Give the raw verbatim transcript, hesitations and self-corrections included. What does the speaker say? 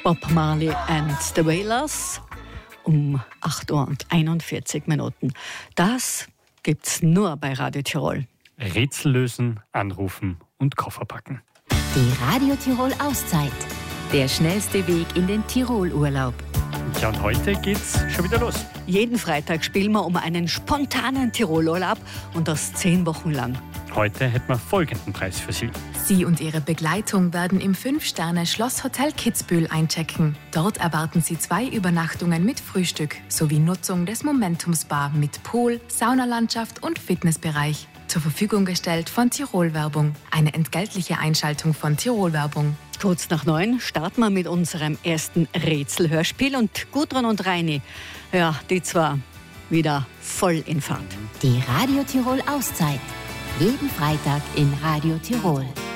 Bob Marley and the Wailers um acht Uhr und einundvierzig Minuten. Das gibt's nur bei Radio Tirol. Rätsel lösen, anrufen und Koffer packen. Die Radio Tirol Auszeit. Der schnellste Weg in den Tirolurlaub. Ja, und heute geht's schon wieder los. Jeden Freitag spielen wir um einen spontanen Tirolurlaub und das zehn Wochen lang. Heute hätten wir folgenden Preis für Sie. Sie und Ihre Begleitung werden im fünf-Sterne-Schlosshotel Kitzbühel einchecken. Dort erwarten Sie zwei Übernachtungen mit Frühstück sowie Nutzung des Momentums Bar mit Pool, Saunalandschaft und Fitnessbereich. Zur Verfügung gestellt von Tirol Werbung. Eine entgeltliche Einschaltung von Tirol Werbung. Kurz nach neun starten wir mit unserem ersten Rätselhörspiel und Gudrun und Reini, ja, die zwar wieder voll in Fahrt. Die Radio Tirol Auszeit. Jeden Freitag in Radio Tirol.